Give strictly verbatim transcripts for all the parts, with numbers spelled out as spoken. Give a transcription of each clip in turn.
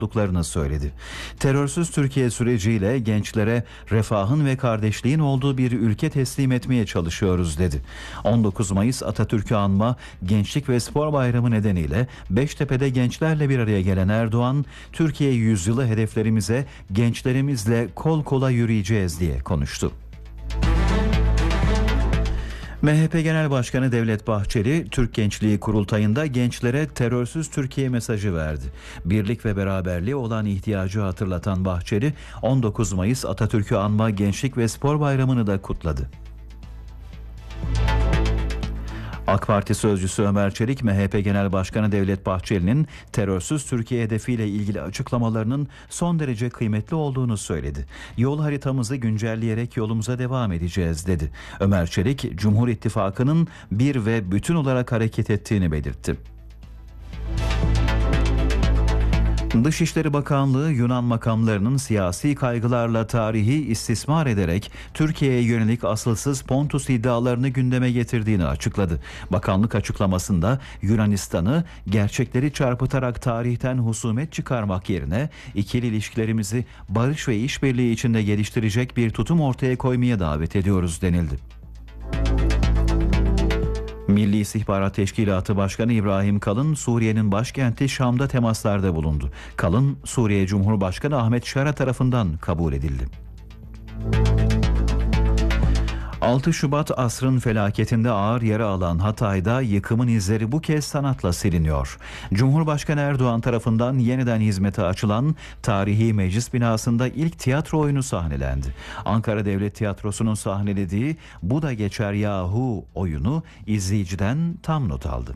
olduklarını söyledi. Terörsüz Türkiye süreciyle gençlere refahın ve kardeşliğin olduğu bir ülke teslim etmeye çalışıyoruz dedi. on dokuz Mayıs Atatürk'ü anma Gençlik ve Spor Bayramı nedeniyle Beştepe'de gençlerle bir araya gelen Erdoğan, Türkiye yüzyılı hedeflerimize gençlerimizle kol kola yürüyeceğiz diye konuştu. M H P Genel Başkanı Devlet Bahçeli, Türk Gençliği Kurultayı'nda gençlere terörsüz Türkiye mesajı verdi. Birlik ve beraberliğe olan ihtiyacı hatırlatan Bahçeli, on dokuz Mayıs Atatürk'ü anma Gençlik ve Spor Bayramı'nı da kutladı. AK Parti sözcüsü Ömer Çelik, M H P Genel Başkanı Devlet Bahçeli'nin terörsüz Türkiye hedefiyle ilgili açıklamalarının son derece kıymetli olduğunu söyledi. Yol haritamızı güncelleyerek yolumuza devam edeceğiz dedi. Ömer Çelik, Cumhur İttifakı'nın bir ve bütün olarak hareket ettiğini belirtti. Dışişleri Bakanlığı, Yunan makamlarının siyasi kaygılarla tarihi istismar ederek Türkiye'ye yönelik asılsız Pontus iddialarını gündeme getirdiğini açıkladı. Bakanlık açıklamasında Yunanistan'ı gerçekleri çarpıtarak tarihten husumet çıkarmak yerine ikili ilişkilerimizi barış ve işbirliği içinde geliştirecek bir tutum ortaya koymaya davet ediyoruz denildi. Milli İstihbarat Teşkilatı Başkanı İbrahim Kalın, Suriye'nin başkenti Şam'da temaslarda bulundu. Kalın, Suriye Cumhurbaşkanı Ahmet Şara tarafından kabul edildi. altı Şubat asrın felaketinde ağır yara alan Hatay'da yıkımın izleri bu kez sanatla siliniyor. Cumhurbaşkanı Erdoğan tarafından yeniden hizmete açılan tarihi meclis binasında ilk tiyatro oyunu sahnelendi. Ankara Devlet Tiyatrosu'nun sahnelediği "Bu da geçer yahu" oyunu izleyiciden tam not aldı.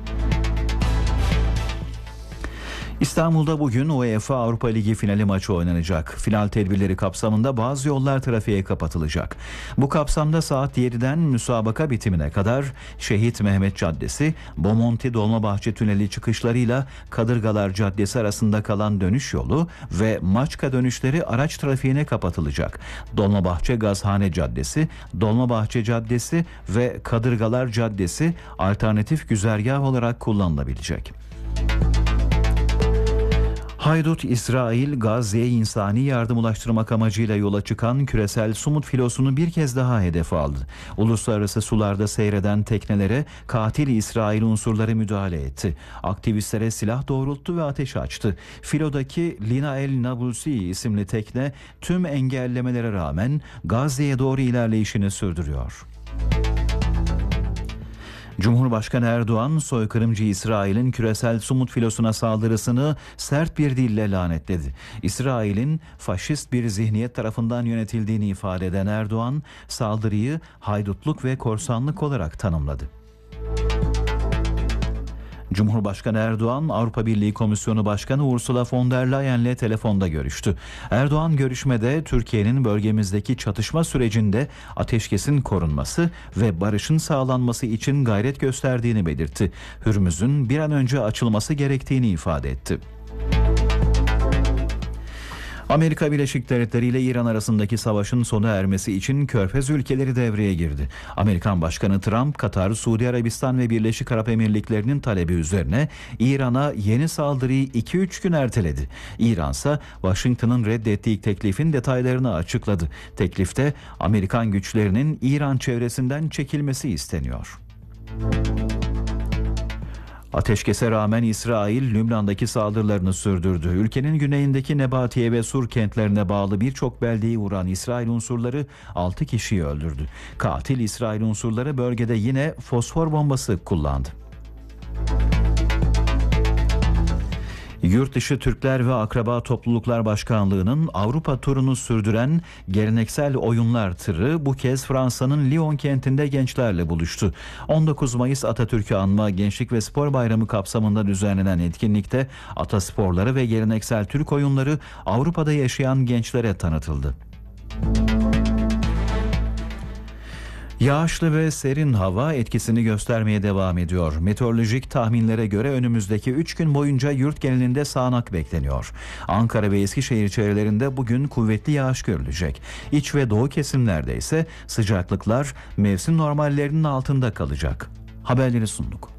İstanbul'da bugün UEFA Avrupa Ligi finali maçı oynanacak. Final tedbirleri kapsamında bazı yollar trafiğe kapatılacak. Bu kapsamda saat yediden müsabaka bitimine kadar Şehit Mehmet Caddesi, Bomonti Dolmabahçe Tüneli çıkışlarıyla Kadırgalar Caddesi arasında kalan dönüş yolu ve Maçka dönüşleri araç trafiğine kapatılacak. Dolmabahçe Gazhane Caddesi, Dolmabahçe Caddesi ve Kadırgalar Caddesi alternatif güzergah olarak kullanılabilecek. Haydut, İsrail, Gazze'ye insani yardım ulaştırmak amacıyla yola çıkan küresel Sumut filosunu bir kez daha hedef aldı. Uluslararası sularda seyreden teknelere katil İsrail unsurları müdahale etti. Aktivistlere silah doğrulttu ve ateş açtı. Filodaki Lina El Nablusi isimli tekne tüm engellemelere rağmen Gazze'ye doğru ilerleyişini sürdürüyor. Cumhurbaşkanı Erdoğan, soykırımcı İsrail'in küresel Sumut filosuna saldırısını sert bir dille lanetledi. İsrail'in faşist bir zihniyet tarafından yönetildiğini ifade eden Erdoğan, saldırıyı haydutluk ve korsanlık olarak tanımladı. Cumhurbaşkanı Erdoğan, Avrupa Birliği Komisyonu Başkanı Ursula von der Leyen'le telefonda görüştü. Erdoğan görüşmede Türkiye'nin bölgemizdeki çatışma sürecinde ateşkesin korunması ve barışın sağlanması için gayret gösterdiğini belirtti. Hürmüz'ün bir an önce açılması gerektiğini ifade etti. Amerika Birleşik Devletleri ile İran arasındaki savaşın sona ermesi için Körfez ülkeleri devreye girdi. Amerikan Başkanı Trump, Katar, Suudi Arabistan ve Birleşik Arap Emirlikleri'nin talebi üzerine İran'a yeni saldırıyı iki üç gün erteledi. İran ise Washington'ın reddettiği teklifin detaylarını açıkladı. Teklifte Amerikan güçlerinin İran çevresinden çekilmesi isteniyor. Ateşkese rağmen İsrail, Lübnan'daki saldırılarını sürdürdü. Ülkenin güneyindeki Nebatiye ve Sur kentlerine bağlı birçok beldeyi vuran İsrail unsurları altı kişiyi öldürdü. Katil İsrail unsurları bölgede yine fosfor bombası kullandı. Yurtdışı Türkler ve Akraba Topluluklar Başkanlığı'nın Avrupa turunu sürdüren geleneksel oyunlar tırı bu kez Fransa'nın Lyon kentinde gençlerle buluştu. on dokuz Mayıs Atatürk'ü anma Gençlik ve Spor Bayramı kapsamında düzenlenen etkinlikte atasporları ve geleneksel Türk oyunları Avrupa'da yaşayan gençlere tanıtıldı. Yağışlı ve serin hava etkisini göstermeye devam ediyor. Meteorolojik tahminlere göre önümüzdeki üç gün boyunca yurt genelinde sağanak bekleniyor. Ankara ve Eskişehir çevrelerinde bugün kuvvetli yağış görülecek. İç ve doğu kesimlerde ise sıcaklıklar mevsim normallerinin altında kalacak. Haberleri sunduk.